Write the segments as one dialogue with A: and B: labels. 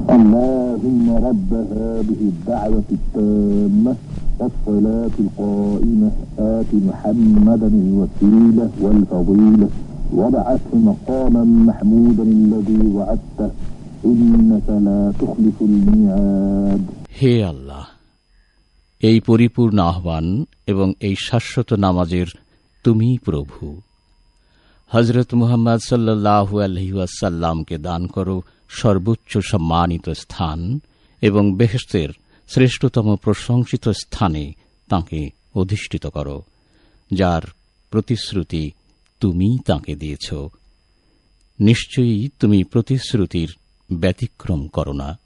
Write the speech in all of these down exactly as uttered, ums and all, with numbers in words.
A: اللهم رب هذه الدعوة التامة والصلاة القائمة آت محمدا الوسيلة والفضيلة وابعثه مقاما محمودا الذي وعدته إنك لا تخلف الميعاد. হে আল্লাহ, এই পরিপূর্ণ আহ্বান এবং এই শাশ্বত নামাজের তুমি প্রভু। হযরত মুহাম্মদ সাল্লাল্লাহু আলাইহি ওয়াসাল্লামকে দান করো সর্বোচ্চ সম্মানিত স্থান এবং বেহেশতের শ্রেষ্ঠতম প্রশংসিত স্থানে তাঁকে অধিষ্ঠিত করো, যার প্রতিশ্রুতি তুমি তাঁকে দিয়েছ। নিশ্চয়ই তুমি প্রতিশ্রুতির ব্যতিক্রম করো না।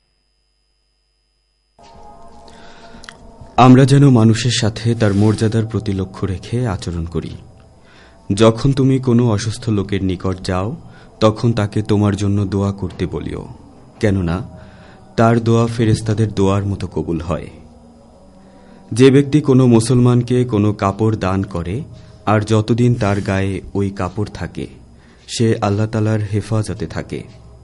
B: আমরা যেন মানুষের সাথে তার মর্যাদার প্রতি লক্ষ্য রেখে আচরণ করি। যখন তুমি কোনো অসুস্থ লোকের নিকট যাও, তখন তাকে তোমার জন্য দোয়া করতে বলিও, কেননা তার দোয়া ফেরেশতাদের দোয়ার মতো কবুল হয়। যে ব্যক্তি কোনো মুসলমানকে কোনো কাপড় দান করে আর যতদিন তার গায়ে ওই কাপড় থাকে, সে আল্লাহ তাআলার হেফাজতে থাকে।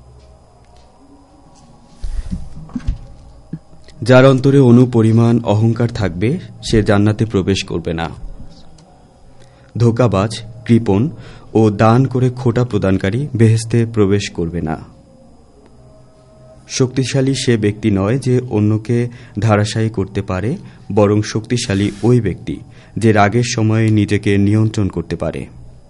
B: যার অন্তরে অনুপরিমাণ অহংকার থাকবে, সে জান্নাতে প্রবেশ করবে না। ধোঁকাবাজ, কৃপণ ও দান করে খোটা প্রদানকারী বেহেশতে প্রবেশ করবে না। শক্তিশালী সে ব্যক্তি নয় যে অন্যকে ধারাশায়ী করতে পারে, বরং শক্তিশালী ওই ব্যক্তি যে রাগের সময়ে নিজেকে নিয়ন্ত্রণ করতে পারে।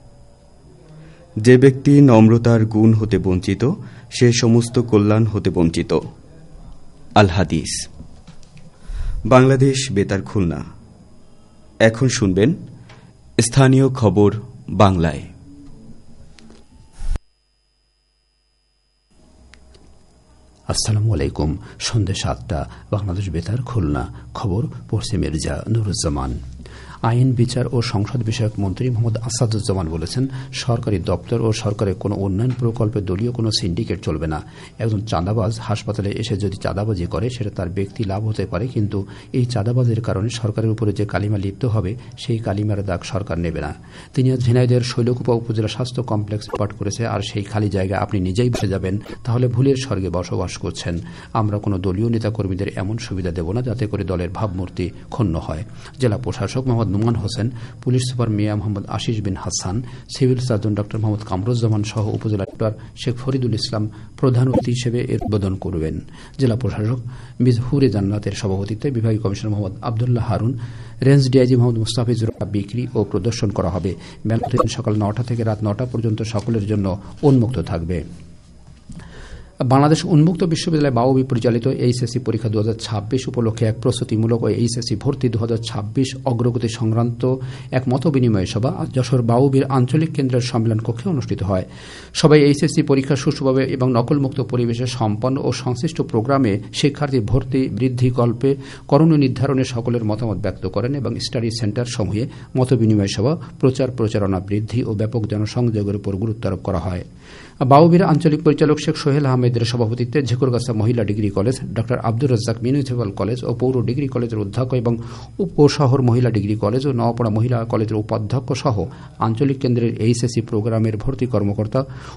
B: যে ব্যক্তি নম্রতার গুণ হতে বঞ্চিত, সে সমস্ত কল্যাণ হতে বঞ্চিত। আল হাদিস। বাংলাদেশ বেতার, খুলনা। এখন শুনবেন স্থানীয় খবর বাংলায়।
C: আসসালামু আলাইকুম। সন্ধ্যে সাতটা, বাংলাদেশ বেতার, খুলনা। খবর পড়ছে মির্জা নুরুজ্জামান। আইন, বিচার ও সংসদ বিষয়ক মন্ত্রী মোহাম্মদ আসাদুজ্জামান বলেছেন, সরকারি দপ্তর ও সরকারের কোনো উন্নয়ন প্রকল্পে দলীয় কোনো সিন্ডিকেট চলবে না। একজন চাঁদাবাজ হাসপাতালে এসে যদি চাঁদাবাজি করে, সেটা তার ব্যক্তি লাভ হতে পারে, কিন্তু এই চাঁদাবাজের কারণে সরকারের উপরে যে কালিমা লিপ্ত হবে, সেই কালিমার দাগ সরকার নেবে না। তিনি আজ ঝিনাইদহের শৈলকুপা উপজেলা স্বাস্থ্য কমপ্লেক্স পাঠ করেছে। আর সেই খালি জায়গায় আপনি নিজেই বসে যাবেন, তাহলে ভুলের স্বর্গে বসবাস করছেন। আমরা কোনো দলীয় নেতাকর্মীদের এমন সুবিধা দেব না যাতে করে দলের ভাবমূর্তি ক্ষুণ্ণ হয়। জেলা প্রশাসক মোহাম্মদ নুমান হোসেন, পুলিশ সুপার মিয়া মোহাম্মদ আশিস বিন Hasan, civil surgeon doctor Mohammad Kamruzzaman সহ উপজেলা ডক্টর শেখ ফরিদুল ইসলাম প্রধান অতিথি হিসেবে এর উদ্বোধন করবেন। জেলা প্রশাসক মিজহুরে জান্নাতের সভাপতিত্বে বিভাগীয় commissioner Mohammad Abdullah Harun, range DIG Mohammad Mustafizur বিক্রি ও প্রদর্শন করা হবে। মেলা সকাল নটা থেকে রাত নটা পর্যন্ত সকলের জন্য উন্মুক্ত থাকবে। বাংলাদেশ উন্মুক্ত বিশ্ববিদ্যালয় বাউবি পরিচালিত এইচএসসি পরীক্ষা দু হাজার ছাব্বিশ উপলক্ষে এক প্রস্তুতিমূলক ও এইচএসসি ভর্তি দু হাজার ছাব্বিশ অগ্রগতি সংক্রান্ত এক মত বিনিময় সভা যশোর বাউবির আঞ্চলিক কেন্দ্রের সম্মেলন কক্ষে অনুষ্ঠিত হয়। সবাই এইচএসসি পরীক্ষা সুষ্ঠুভাবে এবং নকলমুক্ত পরিবেশে সম্পন্ন ও সংশ্লিষ্ট প্রোগ্রামে শিক্ষার্থী ভর্তি বৃদ্ধি কল্পে করণীয় নির্ধারণে সকলের মতামত ব্যক্ত করেন এবং স্টাডি সেন্টার সমূহে মত বিনিময় সভা, প্রচার প্রচারণা বৃদ্ধি ও ব্যাপক জনসংযোগের উপর গুরুত্ব আরোপ করা হয়। বাউবির আঞ্চলিক পরিচালক শেখ সোহেল আহমেদের সভাপতিত্বে ঝিকরগাছা মহিলা degree college, doctor Abdur Razzak municipal college ও পৌর ডিগ্রি কলেজের অধ্যক্ষ এবং উপশহর মহিলা ডিগ্রি কলেজ ও নওয়াপাড়া মহিলা কলেজের উপাধ্যক্ষ সহ আঞ্চলিক কেন্দ্রের এইচএসসি প্রোগ্রামের ভর্তি কর্মকর্তা